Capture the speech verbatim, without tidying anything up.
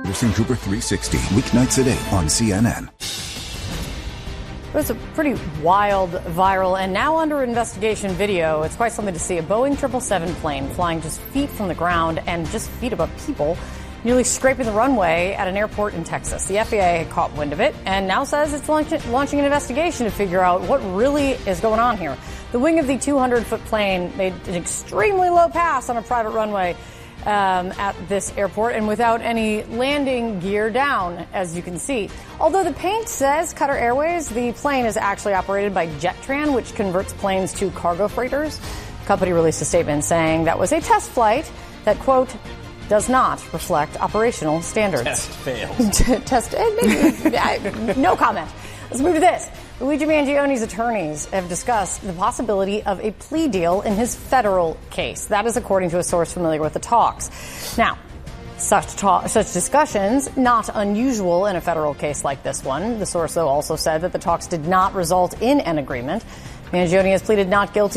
Anderson Cooper three sixty, weeknights at eight on C N N. It was a pretty wild, viral, and now under investigation video. It's quite something to see. A Boeing triple seven plane flying just feet from the ground and just feet above people, nearly scraping the runway at an airport in Texas. The F A A had caught wind of it and now says it's launch- launching an investigation to figure out what really is going on here. The wing of the two hundred foot plane made an extremely low pass on a private runway Um, at this airport and without any landing gear down, as you can see. Although the paint says Qatar Airways, the plane is actually operated by Jetran, which converts planes to cargo freighters. The company released a statement saying that was a test flight that, quote, does not reflect operational standards. Test failed. Test, maybe, no comment. Let's move to this. Luigi Mangione's attorneys have discussed the possibility of a plea deal in his federal case. That is according to a source familiar with the talks. Now, such talk, such discussions, not unusual in a federal case like this one. The source, though, also said that the talks did not result in an agreement. Mangione has pleaded not guilty